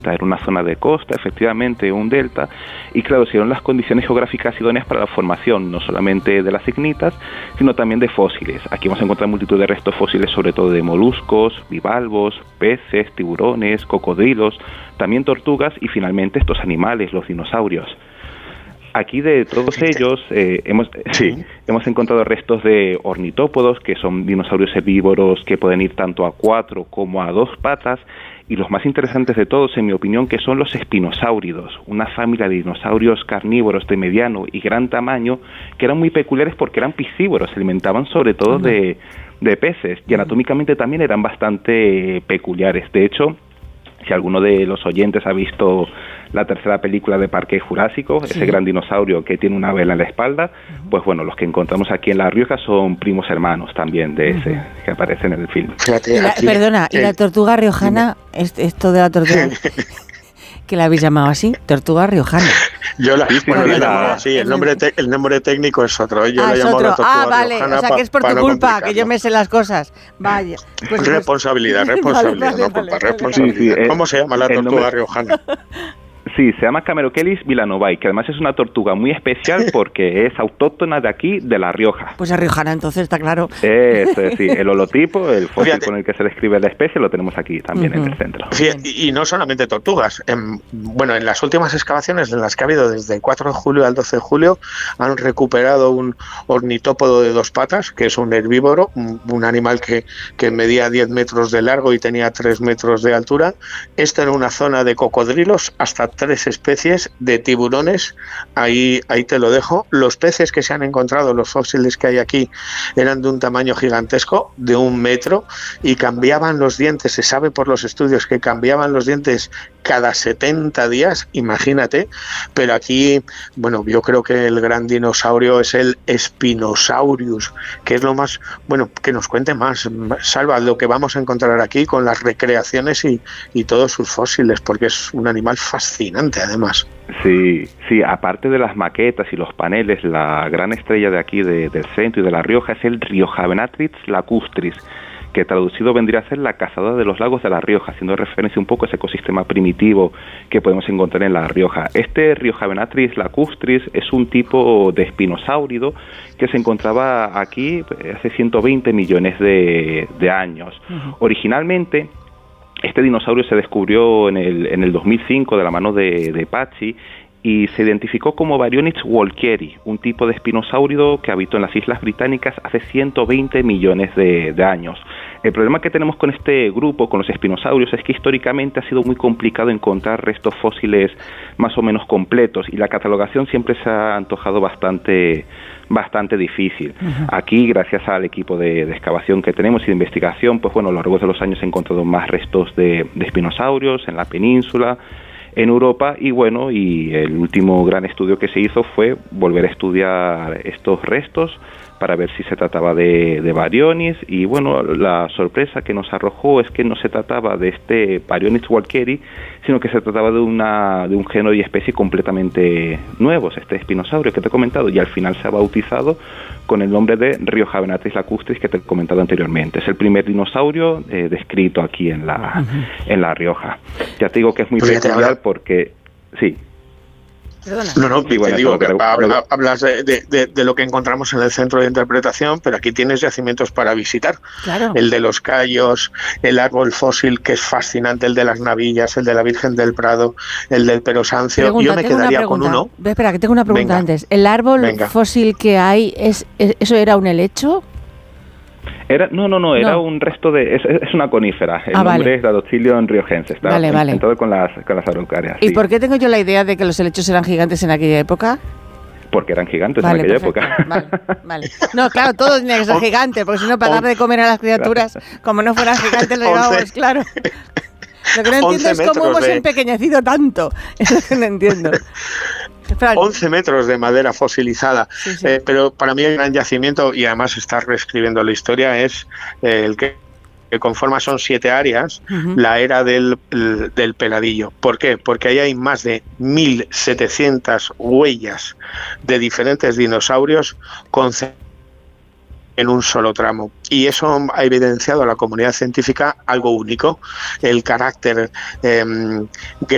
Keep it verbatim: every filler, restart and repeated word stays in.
Era una zona de costa, efectivamente, un delta, y claro, se dieron las condiciones geográficas idóneas para la formación, no solamente de las ignitas, sino también de fósiles. Aquí vamos a encontrar multitud de restos fósiles, sobre todo de moluscos, bivalvos, peces, tiburones, cocodrilos, también tortugas y finalmente estos animales, los dinosaurios. Aquí de todos ellos eh, hemos, sí, hemos encontrado restos de ornitópodos, que son dinosaurios herbívoros que pueden ir tanto a cuatro como a dos patas, y los más interesantes de todos, en mi opinión, que son los espinosáuridos, una familia de dinosaurios carnívoros de mediano y gran tamaño, que eran muy peculiares porque eran piscívoros, se alimentaban sobre todo de, de peces, y anatómicamente también eran bastante peculiares. De hecho, si alguno de los oyentes ha visto la tercera película de Parque Jurásico, sí, ese gran dinosaurio que tiene una vela en la espalda, uh-huh, pues bueno, los que encontramos aquí en La Rioja son primos hermanos también de ese, uh-huh, que aparece en el film. Fíjate, y la, aquí, perdona, ¿y eh, la tortuga riojana? Esto de la tortuga... ¿Que la habéis llamado así? Tortuga riojana. Yo la, bueno, la he llamado así, el nombre, te, el nombre técnico es otro. Yo ah, la es llamo otro. La tortuga ah, vale, riojana, o sea que es por tu no culpa, que yo me sé las cosas. Vaya. Pues, responsabilidad, responsabilidad, vale, vale, no culpa, vale, responsabilidad. Sí, sí, ¿cómo se llama la tortuga nombre... riojana? Sí, se llama Camerochelis villanovae, que además es una tortuga muy especial porque es autóctona de aquí, de La Rioja. Pues es riojana, entonces está claro. Eso es, sí, el holotipo, el fósil Fíjate. con el que se describe la especie, lo tenemos aquí también, uh-huh, en el centro. Fíjate, y no solamente tortugas. En, bueno, en las últimas excavaciones en las que ha habido desde el cuatro de julio al doce de julio, han recuperado un ornitópodo de dos patas, que es un herbívoro, un, un animal que, que medía diez metros de largo y tenía tres metros de altura. Esto en una zona de cocodrilos, hasta tres especies de tiburones, ahí, ahí te lo dejo. Los peces que se han encontrado, los fósiles que hay aquí, eran de un tamaño gigantesco, de un metro, y cambiaban los dientes. Se sabe por los estudios que cambiaban los dientes cada setenta días, imagínate, pero aquí, bueno, yo creo que el gran dinosaurio es el Spinosaurus, que es lo más, bueno, que nos cuente más, Salva, lo que vamos a encontrar aquí con las recreaciones y, y todos sus fósiles, porque es un animal fascinante además. Sí, sí, aparte de las maquetas y los paneles, la gran estrella de aquí de, del centro y de La Rioja es el Riojavenatrix lacustris, que traducido vendría a ser la cazadora de los lagos de La Rioja, haciendo referencia un poco a ese ecosistema primitivo que podemos encontrar en La Rioja. Este Riojavenatrix lacustris es un tipo de espinosáurido que se encontraba aquí hace ciento veinte millones de, de años. Uh-huh. Originalmente, este dinosaurio se descubrió en el, en el dos mil cinco de la mano de, de Pachi, y se identificó como Baryonyx walkeri, un tipo de espinosáurido que habitó en las Islas Británicas hace ciento veinte millones de, de años. El problema que tenemos con este grupo, con los espinosaurios, es que históricamente ha sido muy complicado encontrar restos fósiles más o menos completos, y la catalogación siempre se ha antojado bastante bastante difícil. Uh-huh. Aquí, gracias al equipo de, de excavación que tenemos y de investigación, pues bueno, a lo largo de los años se han encontrado más restos de, de espinosaurios en la península, en Europa, y bueno, y el último gran estudio que se hizo fue volver a estudiar estos restos para ver si se trataba de, de Baryonyx, y bueno, la sorpresa que nos arrojó es que no se trataba de este Baryonyx walkeri, sino que se trataba de una de un género y especie completamente nuevos, este espinosaurio que te he comentado, y al final se ha bautizado con el nombre de Riojavenatrix lacustris, que te he comentado anteriormente. Es el primer dinosaurio eh, descrito aquí en la, uh-huh, en La Rioja. Ya te digo que es muy pues peculiar porque... Sí. Perdona. No, no, te digo, digo que habla, hablas de, de, de lo que encontramos en el centro de interpretación, pero aquí tienes yacimientos para visitar. Claro. El de los Cayos, el árbol fósil que es fascinante, el de las Navillas, el de la Virgen del Prado, el del Perosancio. Pregunta, yo me quedaría con uno. Espera, que tengo una pregunta venga, antes. ¿El árbol venga. fósil que hay, es, es eso era un helecho? Era, no, no, no, era no. un resto de... Es, es una conífera. El ah, nombre vale. es Radocilion riojense. Está vale, vale. todo con las, con las araucarias. ¿Y sí. por qué tengo yo la idea de que los helechos eran gigantes en aquella época? Porque eran gigantes vale, en aquella perfecto. época. Vale, vale. No, claro, todos tenían que ser gigantes, porque si no, para dar de comer a las criaturas, como no fueran gigantes, lo llevábamos, claro. Lo que no entiendo es cómo hemos de... empequeñecido tanto. Es lo que no entiendo. once metros de madera fosilizada, sí, sí. Eh, pero para mí el gran yacimiento, y además está reescribiendo la historia, es eh, el que, que conforma, son siete áreas, uh-huh, la era del, el, del Peladillo. ¿Por qué? Porque ahí hay más de mil setecientas huellas de diferentes dinosaurios concentradas en un solo tramo, y eso ha evidenciado a la comunidad científica algo único, el carácter eh,